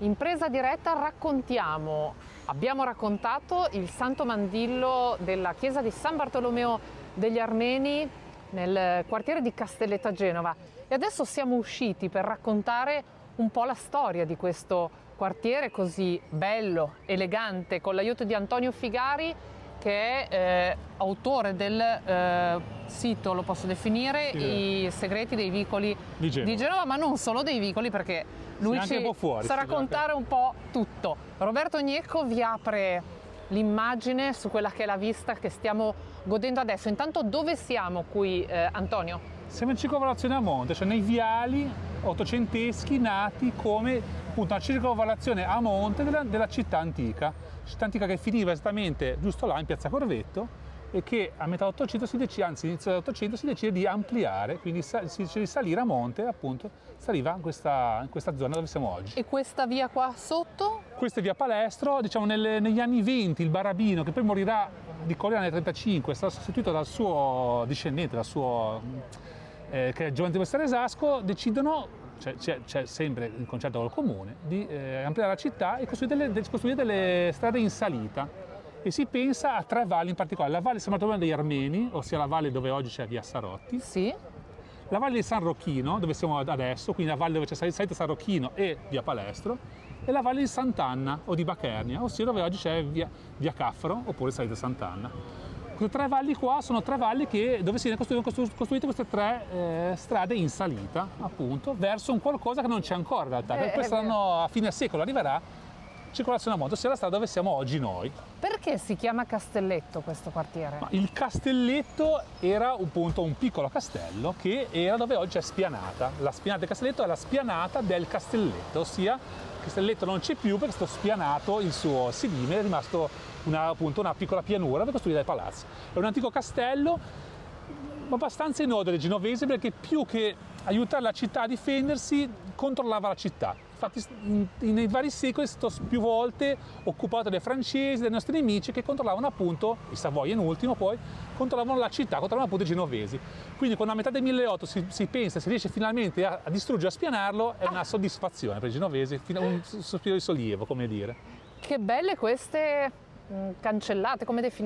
In presa diretta abbiamo raccontato il Santo Mandillo della chiesa di San Bartolomeo degli Armeni nel quartiere di Castelletto a Genova e adesso siamo usciti per raccontare un po' la storia di questo quartiere così bello, elegante, con l'aiuto di Antonio Figari, che è autore del sito, lo posso definire, I segreti dei vicoli di Genova, ma non solo dei vicoli, perché lui ci sa raccontare un po' tutto. Roberto Gnecco vi apre l'immagine su quella che è la vista che stiamo godendo adesso. Intanto dove siamo qui, Antonio? Siamo in circovalazione a monte, cioè nei viali ottocenteschi nati come appunto una circovalazione a monte della città antica che finiva esattamente giusto là in piazza Corvetto e che a metà Ottocento anzi inizio dell'Ottocento si decide di ampliare, quindi si decide di salire a monte, appunto saliva in questa zona dove siamo oggi. E questa via qua sotto? Questa è via Palestro, diciamo negli anni 20 il Barabino, che poi morirà di colera nel 1935, è stato sostituito dal suo discendente, che è Giovanni Battista Resasco, decidono, c'è sempre in concerto col comune, di ampliare la città e costruire delle strade in salita. E si pensa a tre valli in particolare: la valle San Bartolomeo degli Armeni, ossia la valle dove oggi c'è via Sarotti, sì. La valle di San Rocchino, dove siamo adesso, quindi la valle dove c'è salita San Rocchino e via Palestro, e la valle di Sant'Anna o di Bachernia, ossia dove oggi c'è via Caffaro oppure salita Sant'Anna. Queste tre valli qua sono tre valli dove si sono costruite queste tre strade in salita, appunto, verso un qualcosa che non c'è ancora in realtà, perché quest'anno a fine secolo arriverà circolazione a monte, ossia la strada dove siamo oggi noi. Perché si chiama Castelletto questo quartiere? Ma il Castelletto era appunto un piccolo castello che era dove oggi è Spianata. La Spianata del Castelletto è la Spianata del Castelletto, ossia il Castelletto non c'è più perché è stato spianato il suo sedime, è rimasto una piccola pianura dove costruire dei palazzi. È un antico castello abbastanza in ode dei genovesi, perché più che aiutare la città a difendersi controllava la città. Infatti nei vari secoli è stato più volte occupato dai francesi, dai nostri nemici, che controllavano appunto, i Savoia in ultimo poi, controllavano la città, controllavano appunto i genovesi. Quindi quando a metà del 1800 si pensa, si riesce finalmente a distruggere, a spianarlo, è una soddisfazione per i genovesi, un sospiro di sollievo, come dire. Che belle queste cancellate, come definire?